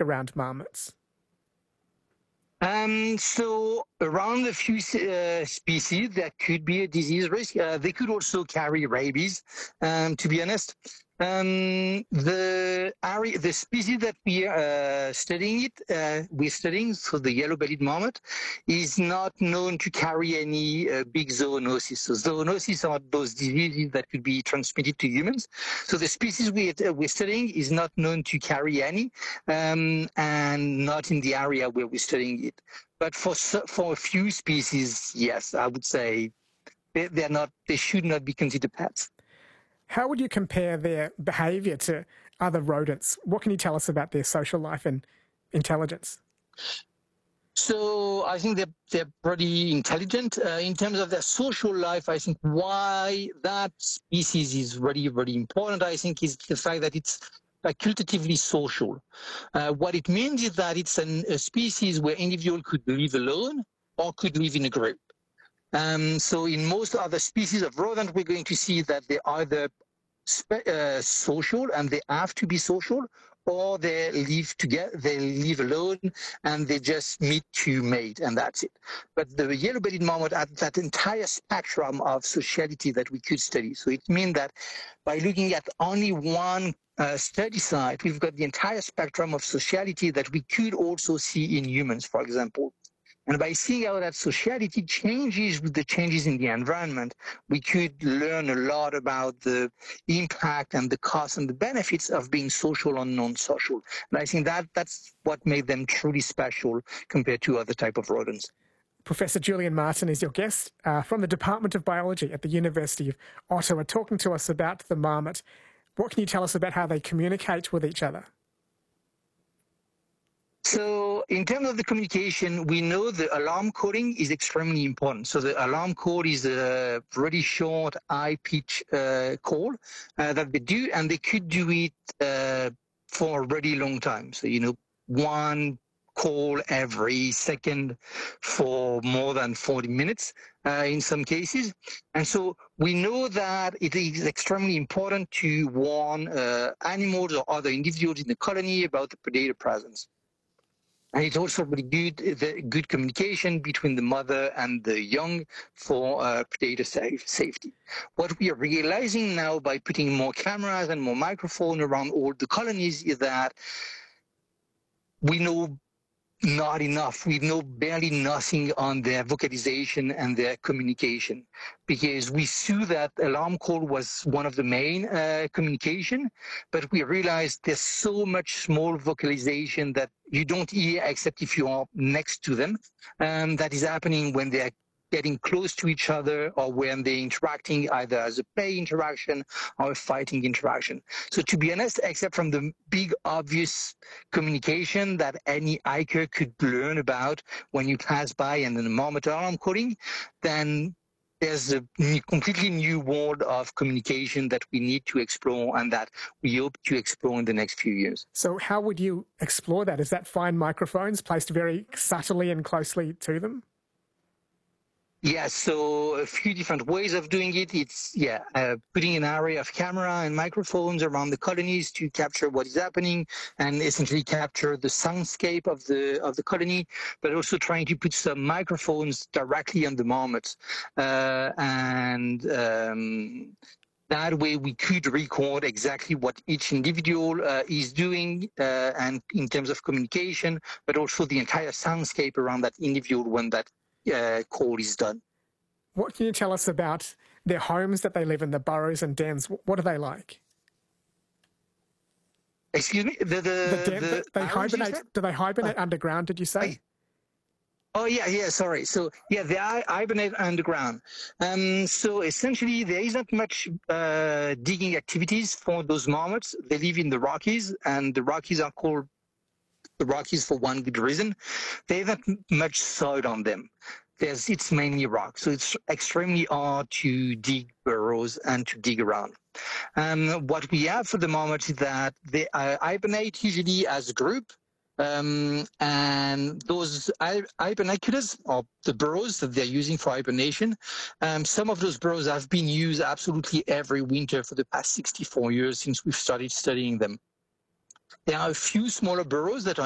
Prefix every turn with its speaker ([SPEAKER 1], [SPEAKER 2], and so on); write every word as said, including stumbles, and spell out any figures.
[SPEAKER 1] risk around marmots?
[SPEAKER 2] Um, so around a few uh, species, there could be a disease risk. Uh, they could also carry rabies, um, to be honest. Um, the area, the species that we are uh, studying it, uh, we're studying, so the yellow-bellied marmot, is not known to carry any uh, big zoonosis. So zoonosis are those diseases that could be transmitted to humans. So the species we, uh, we're studying is not known to carry any, um, and not in the area where we're studying it. But for for a few species, yes, I would say they, they're not. They should not be considered pets.
[SPEAKER 1] How would you compare their behaviour to other rodents? What can you tell us about their social life and intelligence?
[SPEAKER 2] So I think they're, they're pretty intelligent. Uh, in terms of their social life, I think why that species is really, really important, I think, is the fact that it's facultatively social. Uh, what it means is that it's an, a species where individual could live alone or could live in a group. Um, so in most other species of rodent, we're going to see that they either spe- uh, social and they have to be social, or they live together, they live alone, and they just meet to mate, and that's it. But the yellow-bellied marmot had that entire spectrum of sociality that we could study. So it means that by looking at only one uh, study site, we've got the entire spectrum of sociality that we could also see in humans, for example. And by seeing how that sociality changes with the changes in the environment, we could learn a lot about the impact and the costs and the benefits of being social or non-social. And I think that that's what made them truly special compared to other type of rodents.
[SPEAKER 1] Professor Julian Martin is your guest uh, from the Department of Biology at the University of Ottawa, talking to us about the marmot. What can you tell us about how they communicate with each other?
[SPEAKER 2] So in terms of the communication, we know the alarm coding is extremely important. So the alarm code is a really short, high-pitch uh, call uh, that they do, and they could do it uh, for a really long time. So, you know, one call every second for more than forty minutes uh, in some cases. And so we know that it is extremely important to warn uh, animals or other individuals in the colony about the predator presence. And it's also really good, the good communication between the mother and the young for uh, predator safe, safety. What we are realizing now by putting more cameras and more microphones around all the colonies is that we know not enough. We know barely nothing on their vocalization and their communication, because we saw that alarm call was one of the main uh, communication, but we realized there's so much small vocalization that you don't hear except if you are next to them. Um, that is happening when they're getting close to each other or when they're interacting either as a play interaction or a fighting interaction. So to be honest, except from the big obvious communication that any hiker could learn about when you pass by and the marmot alarm calling, then there's a completely new world of communication that we need to explore and that we hope to explore in the next few years.
[SPEAKER 1] So how would you explore that? Is that fine microphones placed very subtly and closely to them?
[SPEAKER 2] Yes, so a few different ways of doing it. It's, yeah, uh, putting an array of camera and microphones around the colonies to capture what is happening and essentially capture the soundscape of the of the colony, but also trying to put some microphones directly on the marmots. Uh, and um, that way we could record exactly what each individual uh, is doing uh, and in terms of communication, but also the entire soundscape around that individual when that Uh, call is done.
[SPEAKER 1] What can you tell us about their homes that they live in, the burrows and dens? What are they like?
[SPEAKER 2] Excuse me? The, the,
[SPEAKER 1] the den,
[SPEAKER 2] the
[SPEAKER 1] they hibernate. Do they hibernate uh, underground, did you say?
[SPEAKER 2] I, oh, yeah, yeah, sorry. So, yeah, they hibernate underground. Um, so, essentially, there isn't much uh, digging activities for those marmots. They live in the Rockies, and the Rockies are called the Rockies for one good reason. They haven't much soil on them. There's, it's mainly rock, so it's extremely hard to dig burrows and to dig around. Um, what we have for the moment is that they uh, hibernate usually as a group, um, and those hibernaculars, or the burrows that they're using for hibernation, um, some of those burrows have been used absolutely every winter for the past sixty-four years since we've started studying them. There are a few smaller burrows that are